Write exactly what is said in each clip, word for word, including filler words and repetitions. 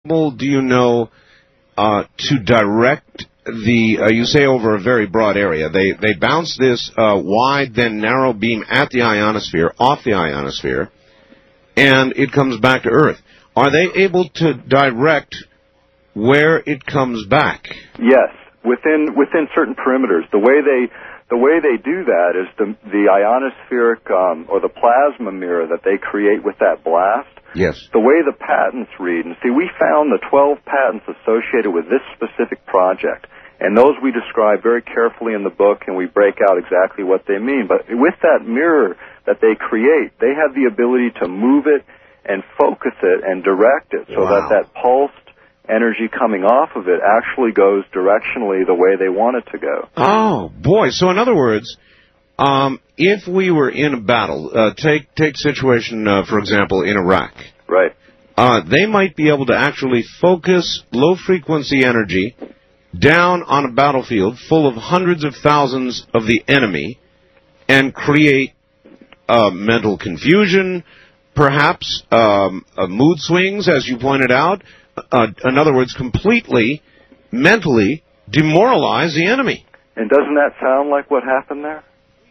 able, do you know, uh, to direct the, uh, you say over a very broad area, they, they bounce this uh, wide, then narrow beam at the ionosphere, off the ionosphere, and it comes back to Earth. Are they able to direct where it comes back? Yes, within within certain perimeters. The way they the way they do that is the the ionospheric um, or the plasma mirror that they create with that blast. Yes. The way the patents read, and see, we found the twelve patents associated with this specific project, and those we describe very carefully in the book, and we break out exactly what they mean. But with that mirror that they create, they have the ability to move it and focus it and direct it so Wow. that that pulsed energy coming off of it actually goes directionally the way they want it to go. Oh, boy. So in other words, um, if we were in a battle, uh, take take situation, uh, for example, in Iraq. Right. Uh, they might be able to actually focus low-frequency energy down on a battlefield full of hundreds of thousands of the enemy and create uh, mental confusion, perhaps um, uh, mood swings, as you pointed out. Uh, in other words, completely, mentally demoralize the enemy. And doesn't that sound like what happened there?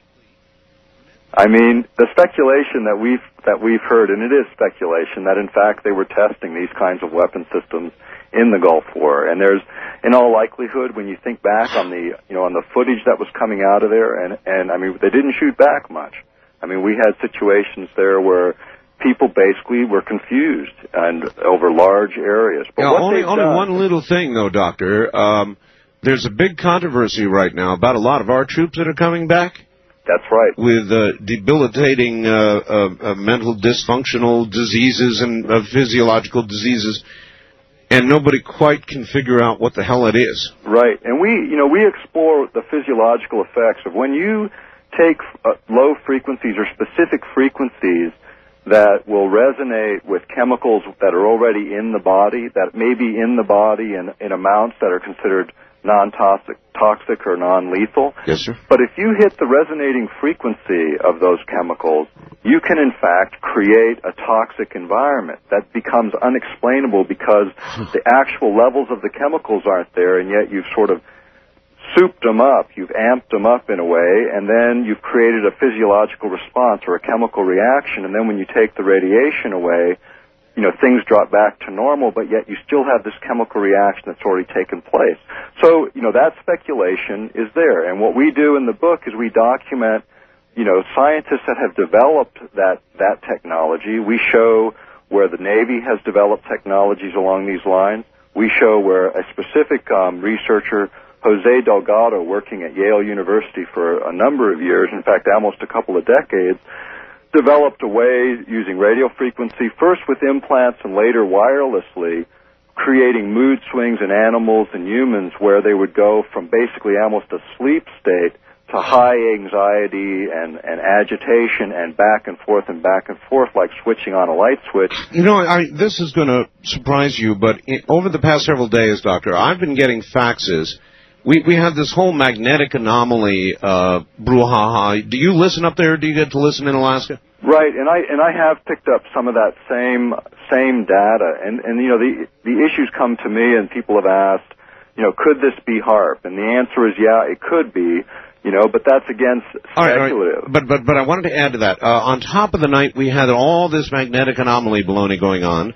I mean, the speculation that we've that we've heard, and it is speculation, that in fact they were testing these kinds of weapon systems in the Gulf War. And there's, in all likelihood, when you think back on the you know on the footage that was coming out of there, and and I mean they didn't shoot back much. I mean, we had situations there where people basically were confused and over large areas. But Yeah, what only they've only done, one little thing, though, Doctor. Um, there's a big controversy right now about a lot of our troops that are coming back. That's right. With uh, debilitating uh, uh, uh, mental dysfunctional diseases and uh, physiological diseases, and nobody quite can figure out what the hell it is. Right, and we, you know, we explore the physiological effects of when you take uh, low frequencies or specific frequencies that will resonate with chemicals that are already in the body, that may be in the body in, in amounts that are considered non-toxic toxic or non-lethal. Yes, sir. But if you hit the resonating frequency of those chemicals, you can in fact create a toxic environment that becomes unexplainable because the actual levels of the chemicals aren't there, and yet you've sort of souped them up, you've amped them up in a way, and then you've created a physiological response or a chemical reaction, and then when you take the radiation away, you know, things drop back to normal, but yet you still have this chemical reaction that's already taken place. So, you know, that speculation is there. And what we do in the book is we document, you know, scientists that have developed that, that technology. We show where the Navy has developed technologies along these lines. We show where a specific um, researcher, Jose Delgado, working at Yale University for a number of years, in fact, almost a couple of decades, developed a way using radio frequency, first with implants and later wirelessly, creating mood swings in animals and humans where they would go from basically almost a sleep state to high anxiety and, and agitation and back and forth and back and forth like switching on a light switch. You know, I, this is going to surprise you, but in, over the past several days, Doctor, I've been getting faxes. We we have this whole magnetic anomaly uh, brouhaha. Do you listen up there? Do you get to listen in Alaska? Right, and I and I have picked up some of that same same data, and and you know the the issues come to me, and people have asked, you know, could this be HAARP? And the answer is yeah, it could be, you know, but that's again speculative. All right, all right. But but but I wanted to add to that. Uh, on top of the night, we had all this magnetic anomaly baloney going on.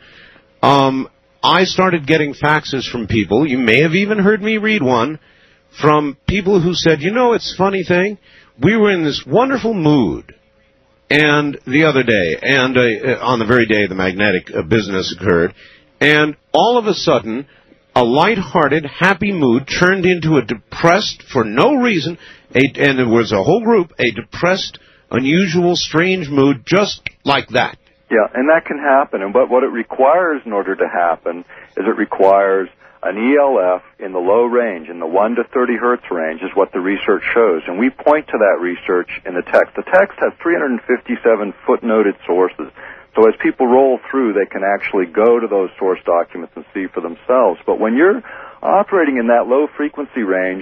Um, I started getting faxes from people. You may have even heard me read one. From people who said, you know, it's a funny thing, we were in this wonderful mood, and the other day, and uh, on the very day the magnetic uh, business occurred, and all of a sudden, a lighthearted, happy mood turned into a depressed, for no reason, a, and there was a whole group, a depressed, unusual, strange mood, just like that. Yeah, and that can happen, and what, what it requires in order to happen is it requires an E L F in the low range, in the one to thirty hertz range, is what the research shows. And we point to that research in the text. The text has three hundred fifty-seven footnoted sources. So as people roll through, they can actually go to those source documents and see for themselves. But when you're operating in that low frequency range,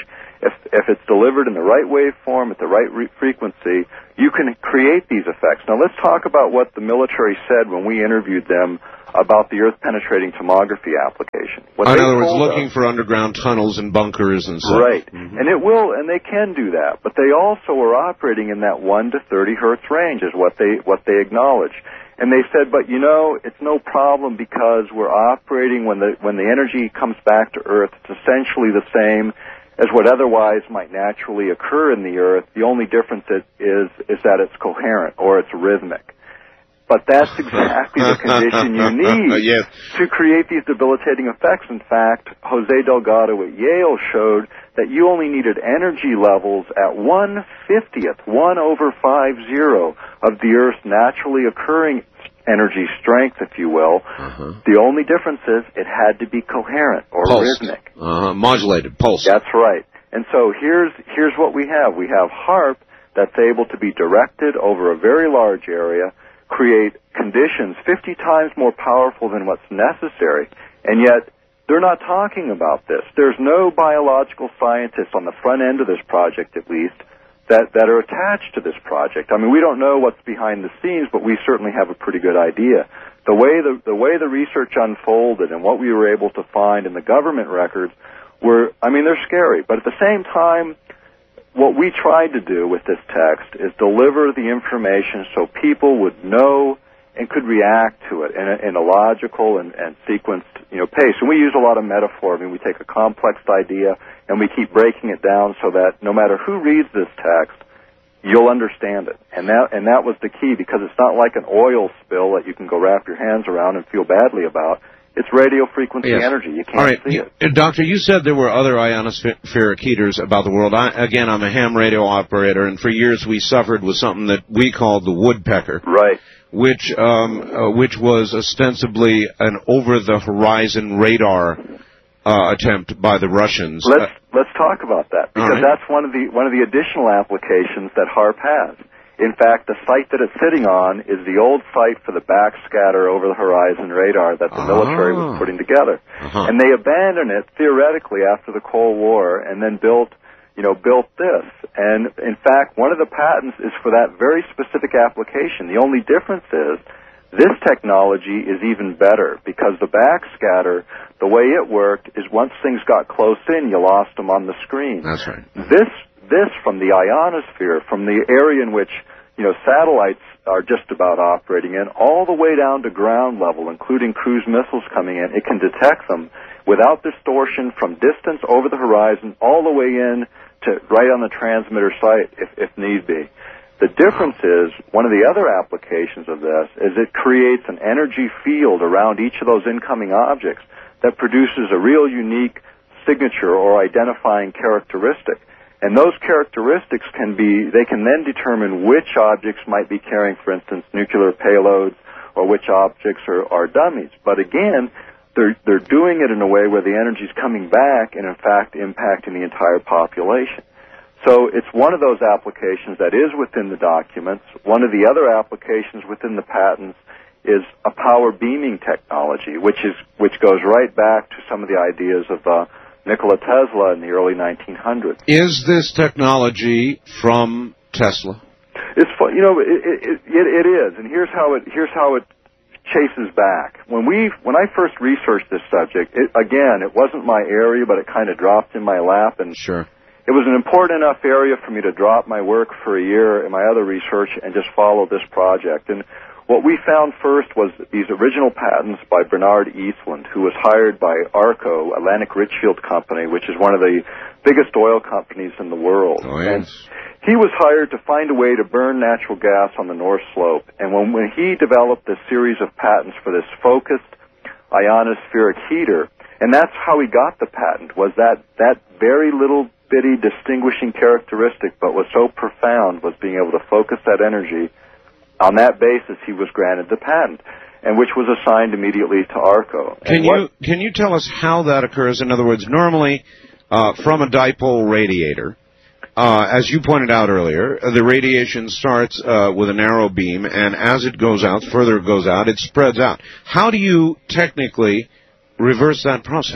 if if it's delivered in the right waveform at the right re- frequency, you can create these effects. Now let's talk about what the military said when we interviewed them about the earth-penetrating tomography application. What in other words, looking us, for underground tunnels and bunkers and such. Right, mm-hmm. and it will, and they can do that, but they also are operating in that one to thirty hertz range, is what they what they acknowledge. And they said, but you know, it's no problem because we're operating when the when the energy comes back to Earth, it's essentially the same as what otherwise might naturally occur in the Earth. The only difference is is, is that it's coherent or it's rhythmic. But that's exactly the condition you need yes. to create these debilitating effects. In fact, Jose Delgado at Yale showed that you only needed energy levels at one fiftieth, one over five zero of the Earth's naturally occurring energy strength, if you will. Uh-huh. The only difference is it had to be coherent or Pulsed. rhythmic. Uh-huh. Modulated, pulse. That's right. And so here's here's what we have. We have HAARP that's able to be directed over a very large area, create conditions fifty times more powerful than what's necessary, and yet they're not talking about this. There's no biological scientists on the front end of this project, at least, that, that are attached to this project. I mean, we don't know what's behind the scenes, but we certainly have a pretty good idea. The way the, the way the research unfolded and what we were able to find in the government records were, I mean, they're scary. But at the same time, what we tried to do with this text is deliver the information so people would know and could react to it in a, in a logical and, and sequenced, you know, pace. And we use a lot of metaphor. I mean, we take a complex idea and we keep breaking it down so that no matter who reads this text, you'll understand it. And that and that was the key, because it's not like an oil spill that you can go wrap your hands around and feel badly about. It's radio frequency yes. energy. You can't All right. see you, it. Doctor, you said there were other ionospheric heaters about the world. I, again, I'm a ham radio operator, and for years we suffered with something that we called the woodpecker. Right. Which, um, uh, which was ostensibly an over-the-horizon radar uh, attempt by the Russians. Let's uh, let's talk about that, because right. that's one of the one of the additional applications that HAARP has. In fact, the site that it's sitting on is the old site for the backscatter over-the-horizon radar that the ah. military was putting together. Uh-huh. And they abandoned it, theoretically, after the Cold War, and then built, you know, built this. And, in fact, one of the patents is for that very specific application. The only difference is this technology is even better, because the backscatter, the way it worked, is once things got close in, you lost them on the screen. That's right. This This, from the ionosphere, from the area in which, you know, satellites are just about operating in, all the way down to ground level, including cruise missiles coming in, it can detect them without distortion from distance over the horizon all the way in to right on the transmitter site if, if need be. The difference is, one of the other applications of this is it creates an energy field around each of those incoming objects that produces a real unique signature or identifying characteristic. And those characteristics can be, they can then determine which objects might be carrying, for instance, nuclear payloads, or which objects are, are dummies. But again, they're, they're doing it in a way where the energy is coming back and, in fact, impacting the entire population. So it's one of those applications that is within the documents. One of the other applications within the patents is a power beaming technology, which is, which goes right back to some of the ideas of, uh, Nikola Tesla in the early nineteen hundreds. Is this technology from Tesla? It's fun, you know, it, it, it, it is, and here's how it here's how it chases back. When we when I first researched this subject, it, again, it wasn't my area, but it kind of dropped in my lap, and sure, it was an important enough area for me to drop my work for a year in my other research and just follow this project. And what we found first was these original patents by Bernard Eastland, who was hired by ARCO, Atlantic Richfield Company, which is one of the biggest oil companies in the world. Oh, yes. And he was hired to find a way to burn natural gas on the North Slope. And when, when he developed a series of patents for this focused ionospheric heater, and that's how he got the patent, was that, that very little bitty distinguishing characteristic, but was so profound, was being able to focus that energy. On that basis, he was granted the patent, and which was assigned immediately to ARCO. Can and you what, can you tell us how that occurs? In other words, normally uh, from a dipole radiator, uh, as you pointed out earlier, the radiation starts uh, with a narrow beam, and as it goes out, further it goes out, it spreads out. How do you technically reverse that process?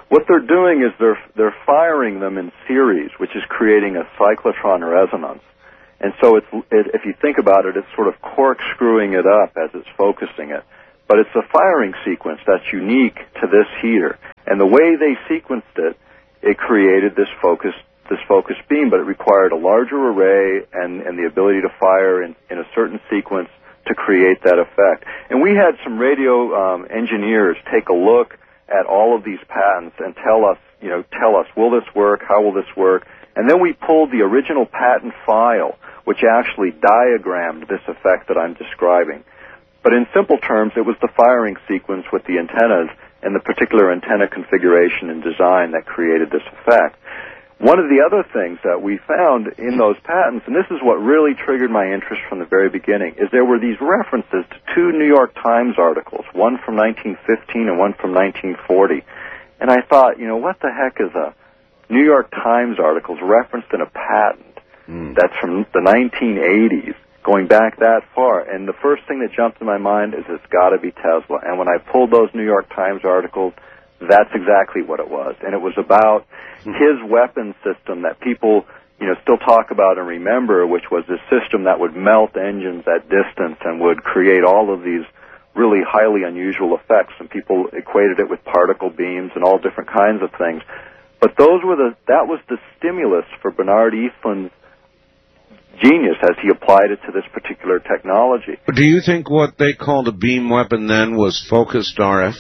What they're doing is they're they're firing them in series, which is creating a cyclotron resonance. And so it's, it, if you think about it, it's sort of corkscrewing it up as it's focusing it. But it's a firing sequence that's unique to this heater. And the way they sequenced it, it created this focus, this focus beam, but it required a larger array and, and the ability to fire in, in a certain sequence to create that effect. And we had some radio um, engineers take a look at all of these patents and tell us, you know, tell us, will this work? How will this work? And then we pulled the original patent file, which actually diagrammed this effect that I'm describing. But in simple terms, it was the firing sequence with the antennas and the particular antenna configuration and design that created this effect. One of the other things that we found in those patents, and this is what really triggered my interest from the very beginning, is there were these references to two New York Times articles, one from nineteen fifteen and one from nineteen forty. And I thought, you know, what the heck is a New York Times articles referenced in a patent mm. that's from the nineteen eighties, going back that far? And the first thing that jumped in my mind is it's got to be Tesla. And when I pulled those New York Times articles, that's exactly what it was. And it was about his weapon system that people, you know, still talk about and remember, which was this system that would melt engines at distance and would create all of these really highly unusual effects. And people equated it with particle beams and all different kinds of things. But those were the, that was the stimulus for Bernard Eastland's genius as he applied it to this particular technology. Do you think what they called a beam weapon then was focused R F?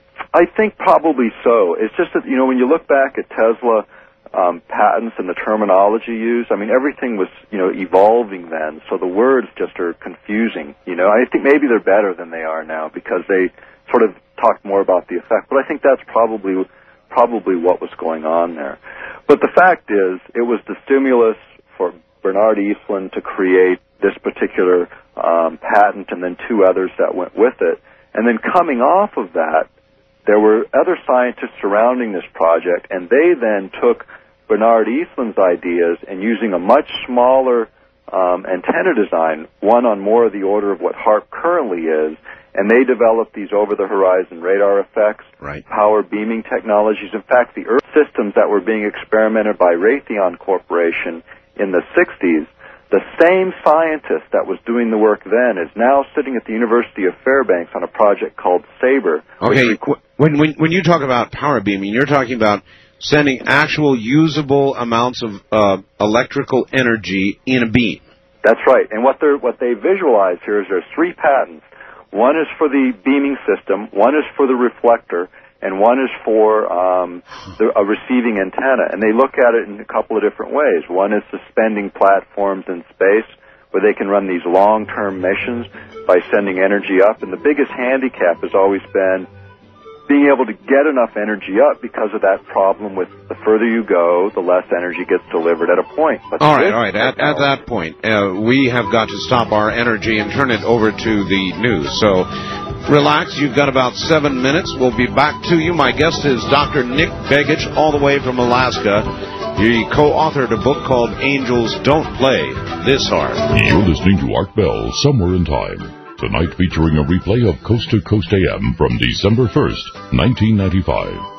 I think probably so. It's just that, you know, when you look back at Tesla um, patents and the terminology used, I mean, everything was, you know, evolving then, so the words just are confusing, you know. I think maybe they're better than they are now because they sort of talk more about the effect, but I think that's probably probably what was going on there. But the fact is, it was the stimulus for Bernard Eastland to create this particular um, patent and then two others that went with it. And then coming off of that, there were other scientists surrounding this project, and they then took Bernard Eastland's ideas and using a much smaller um, antenna design, one on more of the order of what HAARP currently is, and they developed these over-the-horizon radar effects, right. power beaming technologies. In fact, the Earth systems that were being experimented by Raytheon Corporation in the sixties, the same scientist that was doing the work then is now sitting at the University of Fairbanks on a project called SABRE. Okay, requ- when, when, when you talk about power beaming, you're talking about sending actual usable amounts of uh, electrical energy in a beam. That's right. And what, they're, what they visualize here is there's three patents. One is for the beaming system, one is for the reflector, and one is for um, the, a receiving antenna. And they look at it in a couple of different ways. One is suspending platforms in space, where they can run these long-term missions by sending energy up. And the biggest handicap has always been being able to get enough energy up because of that problem with the further you go, the less energy gets delivered at a point. But all right, all right. At, at that point, uh, we have got to stop our energy and turn it over to the news. So relax. You've got about seven minutes. We'll be back to you. My guest is Doctor Nick Begich, all the way from Alaska. He co-authored a book called Angels Don't Play This Hard. You're listening to Art Bell, Somewhere in Time. Tonight featuring a replay of Coast to Coast A M from December first, nineteen ninety-five.